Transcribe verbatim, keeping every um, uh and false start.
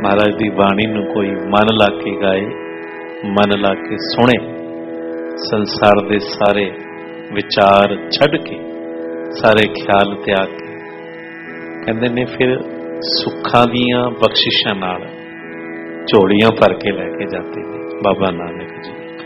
महाराज की बाणी नूं कोई मन ला के गाए, मन ला के सुने, संसार दे सारे विचार छड़ के, सारे ख्याल त्याग के, कहते ने फिर सुखां दियां बख्शिशां नाल झोलियां भर के लैके जाते हैं बाबा नानक